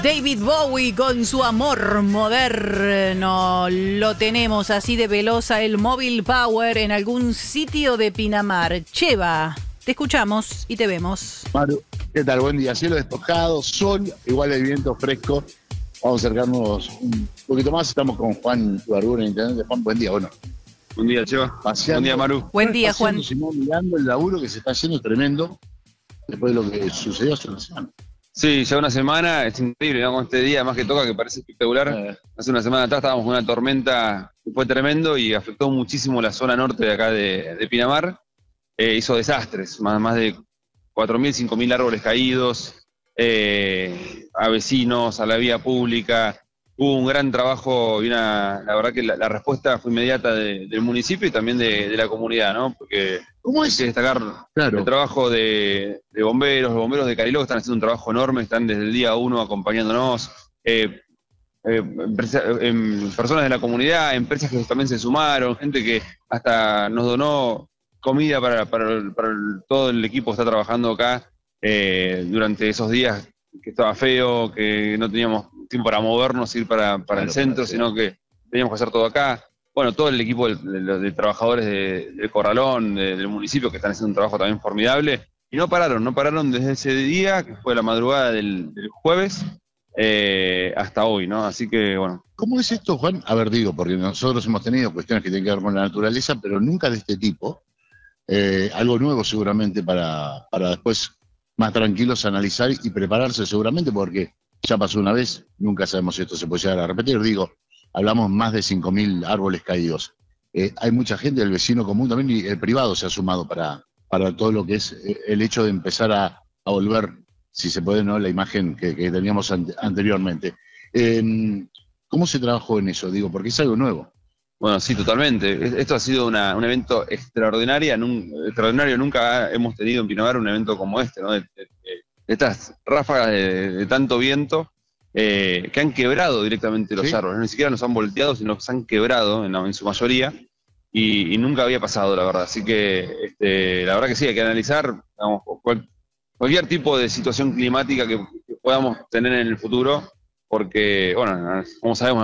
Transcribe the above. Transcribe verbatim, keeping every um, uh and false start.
David Bowie con su amor moderno. Lo tenemos así de velosa el Móvil Power en algún sitio de Pinamar. Cheva, te escuchamos y te vemos. Maru, ¿qué tal? Buen día. Cielo despejado, sol, igual el viento fresco. Vamos a acercarnos un poquito más. Estamos con Juan Ibarburu, intendente. Juan, buen día, bueno. Buen día, Cheva. Paseando. Buen día, Maru. Buen día, Juan. Simón, mirando el laburo que se está haciendo tremendo después de lo que sucedió hace una semana. Sí, ya una semana, es increíble, ¿no? Con este día, además que toca, que parece espectacular. Eh. Hace una semana atrás estábamos con una tormenta que fue tremendo y afectó muchísimo la zona norte de acá de, de Pinamar. Eh, hizo desastres, más, más de cuatro mil, cinco mil árboles caídos, eh, a vecinos, a la vía pública. Hubo un gran trabajo y una, la verdad que la, la respuesta fue inmediata de, del municipio y también de, de la comunidad, ¿no? Porque ¿Cómo hay es? que destacar Claro. el trabajo de, de bomberos, los bomberos de Cariló que están haciendo un trabajo enorme, están desde el día uno acompañándonos, eh, eh, empresa, eh, personas de la comunidad, empresas que también se sumaron, gente que hasta nos donó comida para, para, el, para el, todo el equipo que está trabajando acá eh, durante esos días que estaba feo, que no teníamos tiempo para movernos, ir para, para claro, el centro, para sino que teníamos que hacer todo acá. Bueno, todo el equipo de, de, de trabajadores de, del Corralón, de, del municipio, que están haciendo un trabajo también formidable, y no pararon, no pararon desde ese día, que fue la madrugada del, del jueves, eh, hasta hoy, ¿no? Así que, bueno. ¿Cómo es esto, Juan? A ver, digo, porque nosotros hemos tenido cuestiones que tienen que ver con la naturaleza, pero nunca de este tipo. Eh, algo nuevo seguramente para, para después más tranquilos analizar y prepararse seguramente, porque ya pasó una vez, nunca sabemos si esto se puede llegar a repetir. Digo, hablamos más de cinco mil árboles caídos. Eh, hay mucha gente, el vecino común también y el privado se ha sumado para, para todo lo que es el hecho de empezar a, a volver, si se puede, ¿no?, la imagen que, que teníamos an anteriormente. Eh, ¿Cómo se trabajó en eso? Digo, porque es algo nuevo. Bueno, sí, totalmente. Esto ha sido una, un evento extraordinario. Nun, extraordinario. Nunca hemos tenido en Pinamar un evento como este, ¿no? De, de, de estas ráfagas de, de tanto viento eh, que han quebrado directamente los ¿Sí? árboles. Ni siquiera nos han volteado, sino que se han quebrado en, la, en su mayoría. Y, y nunca había pasado, la verdad. Así que este, la verdad que sí, hay que analizar digamos, cual, cualquier tipo de situación climática que, que podamos tener en el futuro. Porque, bueno, como sabemos,